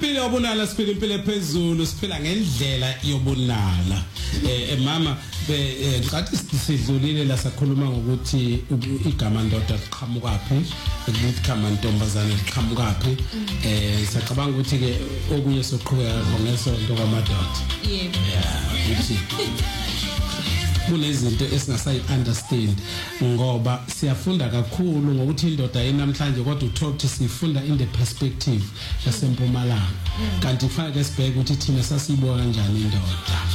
impilo yobunala siphila impilo ephezulu siphila ngendlela yobunala mama ngathi sidlulile la sakhuluma ngokuthi igama ndoda liqhamukaphi ukuthi igama ntombazane liqhamukaphi sacabanga ukuthi ke okunye soqhubeka ngesonto kwamadoda yebo ukuthi kunezinto esingasayi understand ngoba siyafunda kakhulu ngokuthi indoda yenamhlanje kodwa uthola ukuthi sifunda in the perspective yasempumalanga kanti kufanele sibheke ukuthi thina sasibona kanjani indoda